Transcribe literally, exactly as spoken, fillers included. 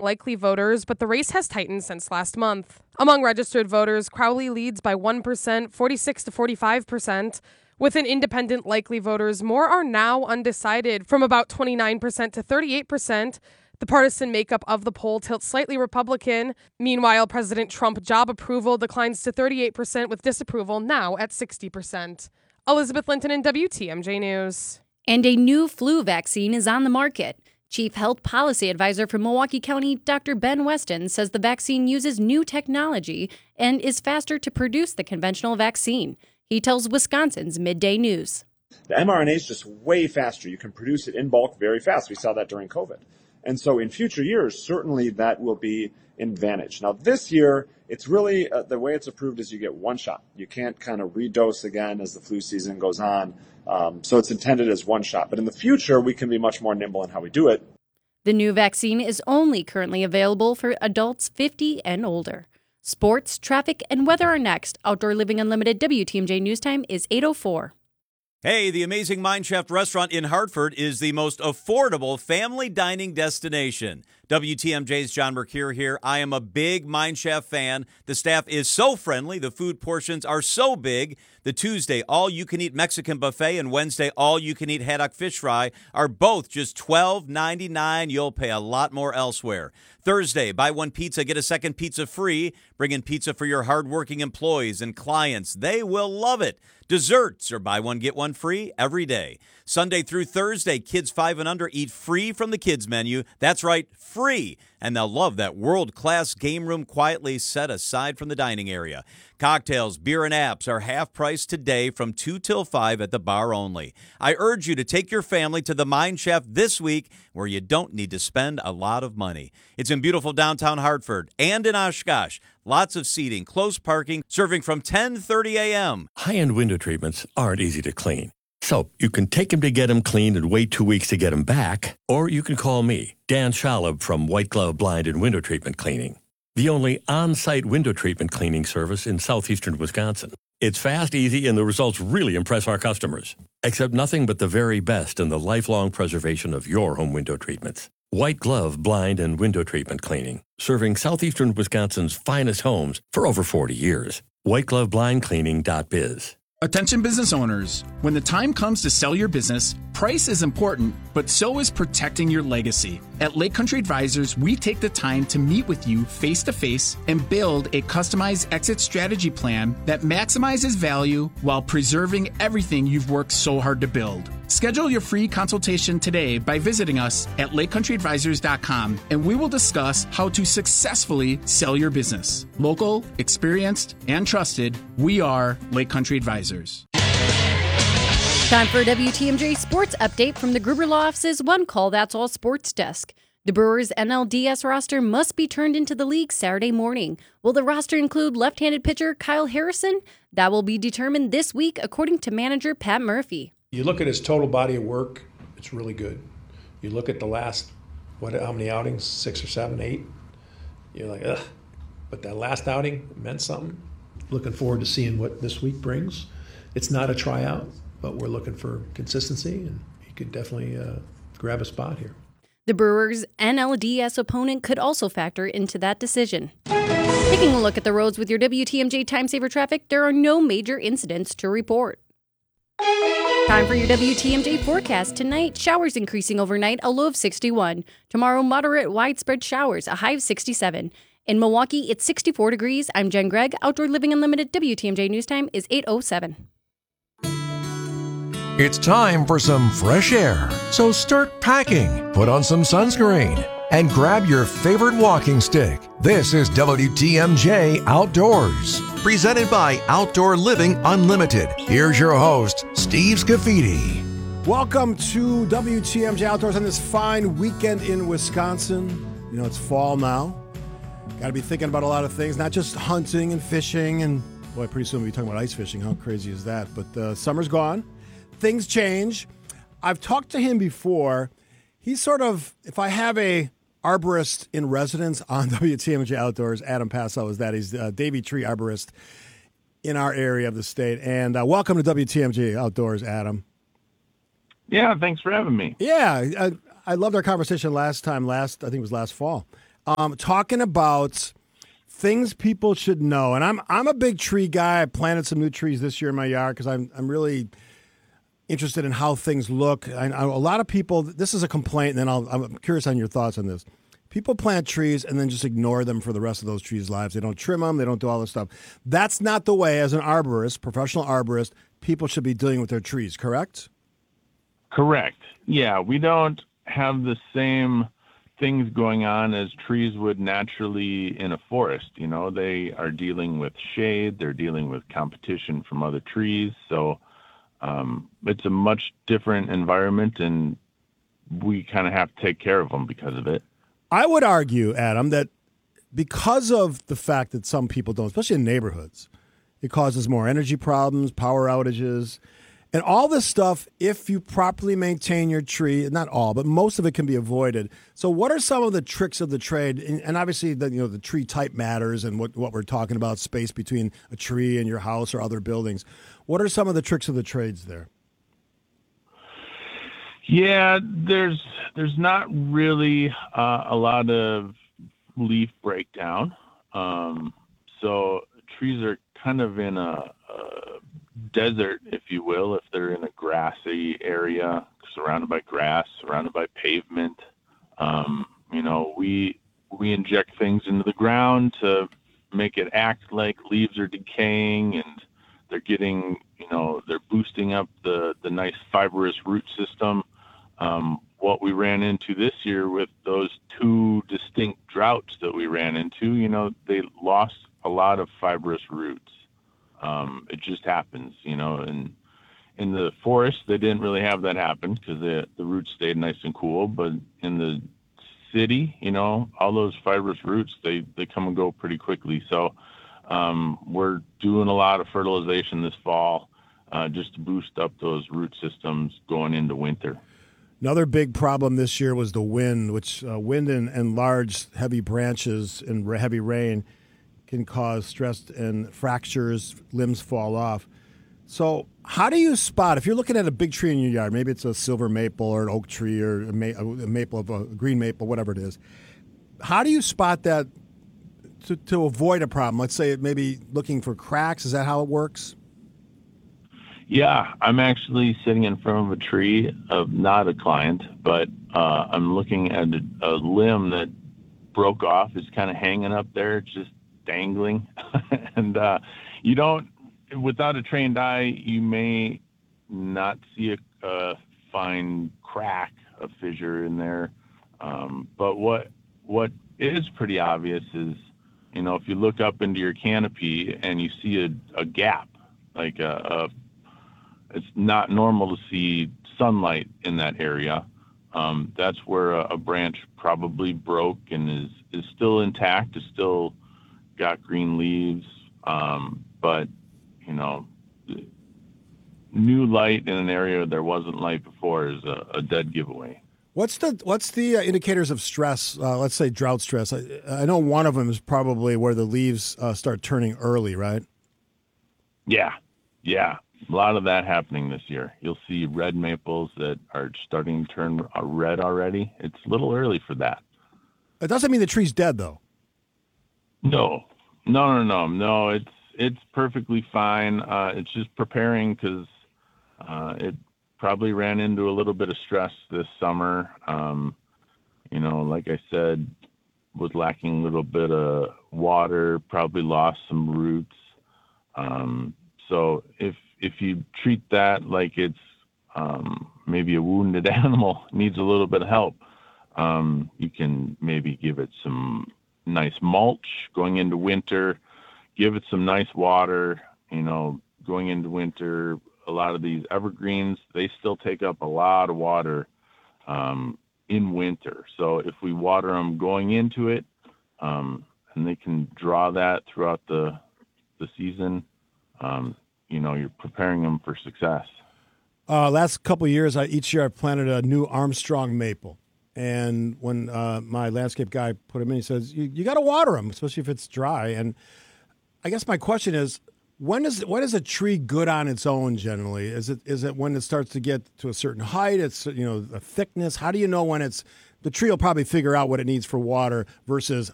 likely voters, but the race has tightened since last month. Among registered voters, Crowley leads by one percent, forty-six to forty-five percent. Within independent likely voters, more are now undecided, from about twenty-nine percent to thirty-eight percent. The partisan makeup of the poll tilts slightly Republican. Meanwhile, President Trump job approval declines to thirty-eight percent, with disapproval now at sixty percent. Elizabeth Linton in W T M J News. And a new flu vaccine is on the market. Chief Health Policy Advisor for Milwaukee County, Doctor Ben Weston, says the vaccine uses new technology and is faster to produce the conventional vaccine. He tells Wisconsin's Midday News. The mRNA is just way faster. You can produce it in bulk very fast. We saw that during COVID. And so in future years, certainly that will be an advantage. Now, this year, it's really, uh, the way it's approved is you get one shot. You can't kind of redose again as the flu season goes on. Um, so it's intended as one shot. But in the future, we can be much more nimble in how we do it. The new vaccine is only currently available for adults fifty and older. Sports, traffic, and weather are next. Outdoor Living Unlimited W T M J News Time is eight oh four. Hey, the Amazing Mine Shaft restaurant in Hartford is the most affordable family dining destination. W T M J's John Mercure here. I am a big Mine Shaft fan. The staff is so friendly. The food portions are so big. The Tuesday all-you-can-eat Mexican buffet and Wednesday all-you-can-eat haddock fish fry are both just twelve ninety-nine. You'll pay a lot more elsewhere. Thursday, buy one pizza, get a second pizza free. Bring in pizza for your hardworking employees and clients. They will love it. Desserts are buy one, get one free every day. Sunday through Thursday, kids five and under eat free from the kids menu. That's right, free. And they'll love that world-class game room quietly set aside from the dining area. Cocktails, beer, and apps are half price today from two till five at the bar only. I urge you to take your family to the Mine Shaft this week where you don't need to spend a lot of money. It's in beautiful downtown Hartford and in Oshkosh. Lots of seating, close parking, serving from ten thirty a.m. High-end window treatments aren't easy to clean. So you can take them to get them cleaned and wait two weeks to get them back, or you can call me, Dan Schalab from White Glove Blind and Window Treatment Cleaning, the only on-site window treatment cleaning service in southeastern Wisconsin. It's fast, easy, and the results really impress our customers. Accept nothing but the very best in the lifelong preservation of your home window treatments. White Glove Blind and Window Treatment Cleaning, serving southeastern Wisconsin's finest homes for over forty years. white glove blind cleaning dot biz. Attention business owners, when the time comes to sell your business, price is important, but so is protecting your legacy. At Lake Country Advisors, we take the time to meet with you face-to-face and build a customized exit strategy plan that maximizes value while preserving everything you've worked so hard to build. Schedule your free consultation today by visiting us at lake country advisors dot com, and we will discuss how to successfully sell your business. Local, experienced, and trusted, we are Lake Country Advisors. Time for a W T M J Sports Update from the Gruber Law Office's One Call That's All Sports Desk. The Brewers' N L D S roster must be turned into the league Saturday morning. Will the roster include left-handed pitcher Kyle Harrison? That will be determined this week, according to manager Pat Murphy. You look at his total body of work, it's really good. You look at the last, what, how many outings? Six or seven, eight? You're like, ugh. But that last outing meant something. Looking forward to seeing what this week brings. It's not a tryout, but we're looking for consistency, and he could definitely uh, grab a spot here. The Brewers' N L D S opponent could also factor into that decision. Taking a look at the roads with your W T M J Time Saver traffic, there are no major incidents to report. Time for your W T M J forecast. Tonight, showers increasing overnight, a low of sixty-one. Tomorrow, moderate widespread showers, a high of sixty-seven. In Milwaukee, it's sixty-four degrees. I'm Jen Gregg. Outdoor Living Unlimited W T M J News Time is eight oh seven. It's time for some fresh air. So start packing, put on some sunscreen, and grab your favorite walking stick. This is W T M J Outdoors, presented by Outdoor Living Unlimited. Here's your host, Steve Scafidi. Welcome to W T M J Outdoors on this fine weekend in Wisconsin. You know, it's fall now. Got to be thinking about a lot of things, not just hunting and fishing. And boy, pretty soon we'll be talking about ice fishing. How crazy is that? But uh, summer's gone. Things change. I've talked to him before. He's sort of, if I have a arborist in residence on W T M J Outdoors, Adam Passo is that. He's a Davey Tree arborist in our area of the state. And uh, welcome to W T M J Outdoors, Adam. Yeah, thanks for having me. Yeah, I, I loved our conversation last time, last I think it was last fall. um, talking about things people should know. And I'm I'm a big tree guy. I planted some new trees this year in my yard because I'm I'm really interested in how things look. I, I, a lot of people, this is a complaint, and then I'll, I'm curious on your thoughts on this. People plant trees and then just ignore them for the rest of those trees' lives. They don't trim them. They don't do all this stuff. That's not the way, as an arborist, professional arborist, people should be dealing with their trees, correct? Correct. Yeah, we don't have the same things going on as trees would naturally in a forest. You know, they are dealing with shade. They're dealing with competition from other trees. So um, it's a much different environment, and we kind of have to take care of them because of it. I would argue, Adam, that because of the fact that some people don't, especially in neighborhoods, it causes more energy problems, power outages, and all this stuff. If you properly maintain your tree, not all, but most of it can be avoided. So what are some of the tricks of the trade? And obviously, the, you know, the tree type matters, and what, what we're talking about, space between a tree and your house or other buildings. What are some of the tricks of the trades there? Yeah, there's there's not really uh, a lot of leaf breakdown. Um, so trees are kind of in a, a desert, if you will, if they're in a grassy area, surrounded by grass, surrounded by pavement. Um, you know, we we inject things into the ground to make it act like leaves are decaying, and they're getting, you know, they're boosting up the, the nice fibrous root system. Um, what we ran into this year with those two distinct droughts that we ran into, you know, they lost a lot of fibrous roots. Um, it just happens, you know, and in the forest, they didn't really have that happen because the, the roots stayed nice and cool. But in the city, you know, all those fibrous roots, they, they come and go pretty quickly. So um, we're doing a lot of fertilization this fall uh, just to boost up those root systems going into winter. Another big problem this year was the wind, which uh, wind and, and large, heavy branches and heavy rain can cause stress and fractures, limbs fall off. So how do you spot, if you're looking at a big tree in your yard, maybe it's a silver maple or an oak tree or a, ma- a maple of a green maple, whatever it is, how do you spot that to, to avoid a problem? Let's say maybe looking for cracks. Is that how it works? Yeah, I'm actually sitting in front of a tree of not a client, but uh, I'm looking at a, a limb that broke off. It's kind of hanging up there, just dangling. and uh, you don't, without a trained eye, you may not see a, a fine crack, a fissure in there. Um, but what what is pretty obvious is, you know, if you look up into your canopy and you see a, a gap, like a, a it's not normal to see sunlight in that area. Um, that's where a, a branch probably broke and is, is still intact, is still got green leaves. Um, but, you know, new light in an area there wasn't light before is a, a dead giveaway. What's the what's the uh, indicators of stress? Uh, let's say drought stress. I, I know one of them is probably where the leaves uh, start turning early, right? Yeah, yeah. A lot of that happening this year. You'll see red maples that are starting to turn red already. It's a little early for that. It doesn't mean the tree's dead, though. No, no, no, no, no. It's it's perfectly fine. Uh, it's just preparing because uh, it probably ran into a little bit of stress this summer. Um, you know, like I said, was lacking a little bit of water. Probably lost some roots. Um, so if if you treat that like it's um, maybe a wounded animal needs a little bit of help, um, you can maybe give it some nice mulch going into winter, give it some nice water, you know, going into winter. A lot of these evergreens, they still take up a lot of water um, in winter. So if we water them going into it, um, and they can draw that throughout the, the season, um, you know, you're preparing them for success. Uh, last couple of years, I, each year I planted a new Armstrong maple. And when uh, my landscape guy put them in, he says, you, you got to water them, especially if it's dry. And I guess my question is, When is when is a tree good on its own? Generally, is it is it when it starts to get to a certain height? It's you know a thickness. How do you know when it's the tree will probably figure out what it needs for water versus